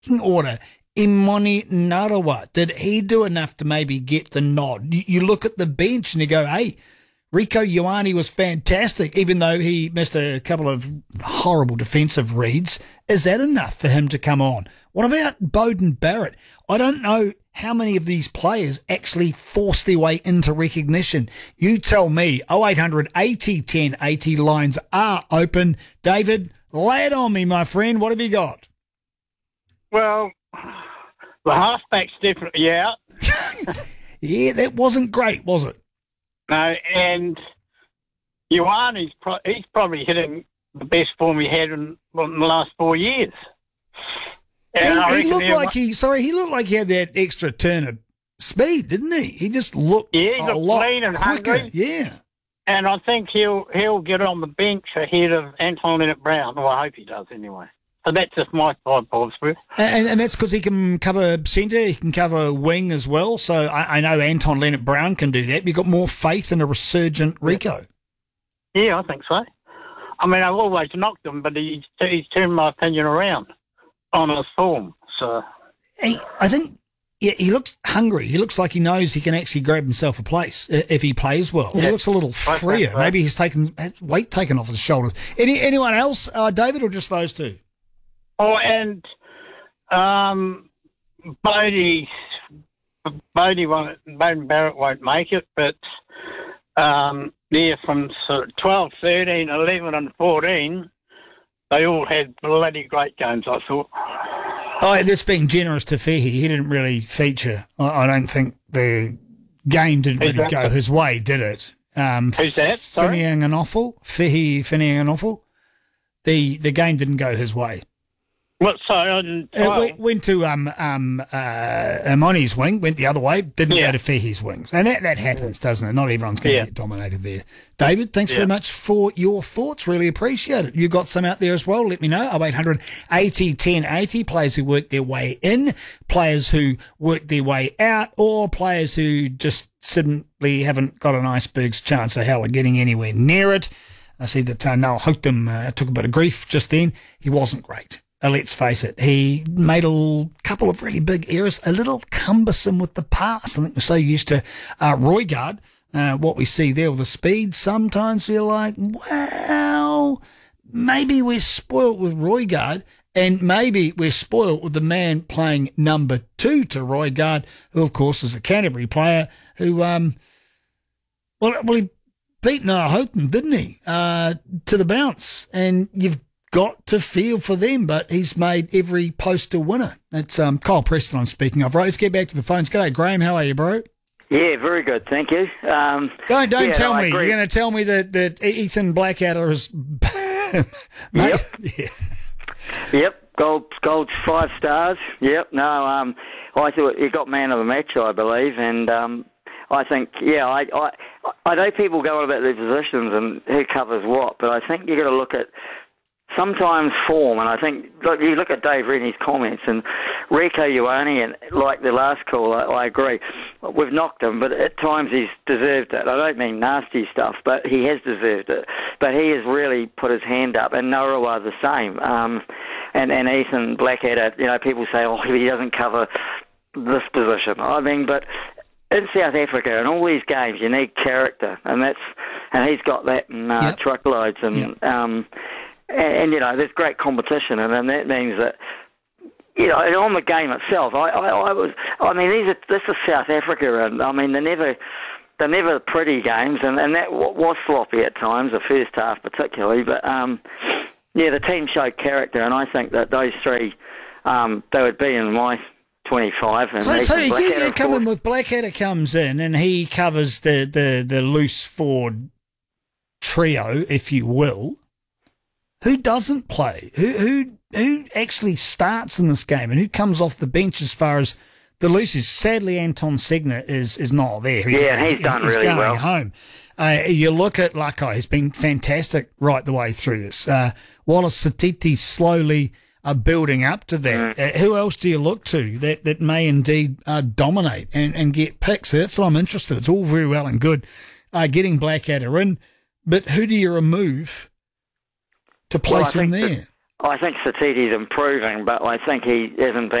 order, Imoni Narawa, did he do enough to maybe get the nod? You look at the bench and you go, hey, Rieko Ioane was fantastic, even though he missed a couple of horrible defensive reads. Is that enough for him to come on? What about Beauden Barrett? I don't know how many of these players actually force their way into recognition. You tell me. 0800 80 10 80 lines are open. David, lay it on me, my friend. What have you got? Well, the halfback's definitely out. Yeah, that wasn't great, was it? No, and Ioane's he's probably hitting the best form he had in the last 4 years. He looked like he looked like he had that extra turn of speed, didn't he? He just looked a lot clean and quicker. hungry. Yeah. And I think he'll get on the bench ahead of Anton Leonard-Brown. Well, I hope he does anyway. So that's just my 5 points for it. And that's because he can cover centre, he can cover wing as well. So I know Anton Leonard-Brown can do that. You've got more faith in a resurgent Rieko. Yeah, I think so. I mean, I've always knocked him, but he's turned my opinion around on his form. So I think he looks hungry. He looks like he knows he can actually grab himself a place if he plays well. Yeah. He looks a little freer. So. Maybe he's taken weight taken off his shoulders. Anyone else, David, or just those two? Oh, and Beauden Barrett won't make it, but from sort of 12, 13, 11 and 14, they all had bloody great games, I thought. Oh, that's being generous to Fehi. He didn't really feature. I don't think the game didn't really go his way, did it? Who's that? Sorry? Fehi Finianganofo. The game didn't go his way. What? Sorry, it went to Imoni's wing, went the other way, didn't go to Fehi's wings. And that happens, doesn't it? Not everyone's going to get dominated there. David, thanks very much for your thoughts. Really appreciate it. You got some out there as well. Let me know. 0800 80 10 80. Players who work their way in, players who work their way out, or players who just simply haven't got an iceberg's chance of hell of getting anywhere near it. I see that Noah Hookdom took a bit of grief just then. He wasn't great. Let's face it, he made a couple of really big errors, a little cumbersome with the pass. I think we're so used to Roygaard, what we see there with the speed. Sometimes we're like, well, maybe we're spoilt with Roygaard, and maybe we're spoilt with the man playing number 2 to Roygaard, who, of course, is a Canterbury player who, he beat Noah Houghton, didn't he, to the bounce. And you've got to feel for them, but he's made every post a winner. That's Kyle Preston I'm speaking of. Right, let's get back to the phones. G'day, Graham. How are you, bro? Yeah, very good, thank you. Don't tell me. You're going to tell me that Ethan Blackadder is... Yep. Yep, gold 5 stars. Yep, no, I thought he got man of the match, I believe, and I think, I know people go on about their positions and who covers what, but I think you've got to look at sometimes form, and I think you look at Dave Rennie's comments and Rieko Ioane, and like the last call, I agree. We've knocked him, but at times he's deserved it. I don't mean nasty stuff, but he has deserved it. But he has really put his hand up, and Narawa the same. And Ethan Blackadder, people say, oh, he doesn't cover this position. I mean, but in South Africa, in all these games, you need character, and he's got that in truckloads, and. And there's great competition, and that means that, and on the game itself, this is South Africa, and I mean, they're never pretty games, and that was sloppy at times, the first half particularly, but, the team showed character, and I think that those three, they would be in my 25. And so you come in with Blackadder comes in, and he covers the loose forward trio, if you will. Who doesn't play? Who actually starts in this game, and who comes off the bench as far as the looses? Sadly, Anton Segner is not there. He's done really going well. Home. You look at Lakai; he's been fantastic right the way through this. Wallace Satiti slowly building up to that. Who else do you look to that may indeed dominate and get picks? So that's what I'm interested. It's all very well and good getting Blackadder in, but who do you remove to place him there? I think Satiti's improving, but I think he hasn't been